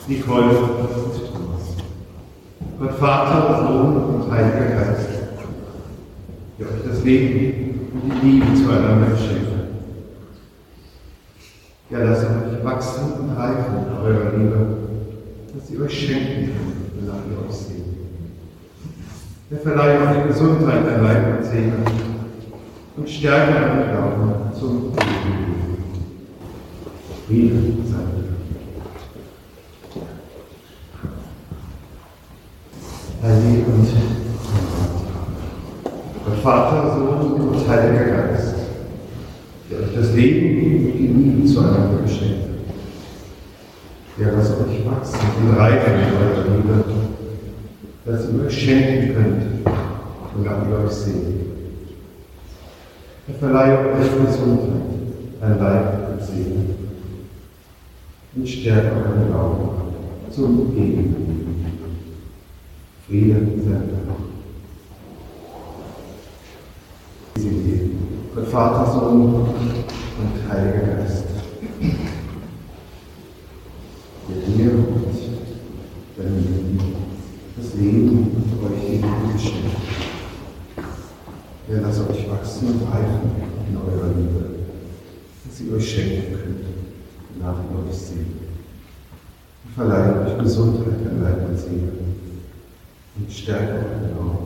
Nicole und Thomas. Gott Vater, Sohn und Heiliger Geist, der euch das Leben und die Liebe zueinander schenkt. Ja, lasst euch wachsen und reifen in eurer Liebe, dass sie euch schenken könnt, wonach ihr euch seht. Er verleiht euch Gesundheit an Leib und Seele und stärke euren Glauben zum Leben. Friede sei mit euch. Heilig und Gott Vater, Sohn und Heiliger Geist, der euch das Leben und die Liebe zueinander geschenkt hat. Der lasst euch wachsen und reifen in eurer Liebe, dass ihr euch schenken könnt, wonach ihr euch seht. Er verleihe euch Gesundheit an Leib und Seele und stärke euren Glauben zum ewigen Leben. Friede sei mit euch. Gott Vater, Sohn und Heiliger Geist, der dir und deinem Leben das Leben und euch die Liebe geschenkt hat. Er lasst euch wachsen und reifen in eurer Liebe, dass ihr euch schenken könnt, nach ihr euch seht. Und verleiht euch Gesundheit an Leib und Seele und stärke euren Glauben